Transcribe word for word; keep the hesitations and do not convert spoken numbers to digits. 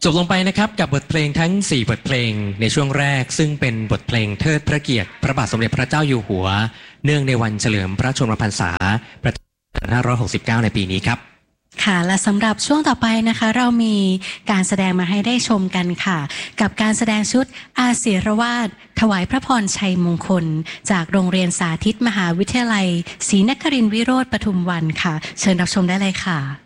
จบลงไปนะครับกับบทเพลงทั้งสี่บทเพลงในช่วงแรกซึ่งเป็นบทเพลงเทิดพระเกียรติพระบาทสมเด็จพระเจ้าอยู่หัวเนื่องในวันเฉลิมพระชนมพรรษาประจำปีสองพันห้าร้อยหกสิบเก้าในปีนี้ครับค่ะและสำหรับช่วงต่อไปนะคะเรามีการแสดงมาให้ได้ชมกันค่ะกับการแสดงชุดอาศิรวาทถวายพระพรชัยมงคลจากโรงเรียนสาธิตมหาวิทยาลัยศรีนครินทร์วิโรธปทุมวันค่ะเชิญรับชมได้เลยค่ะ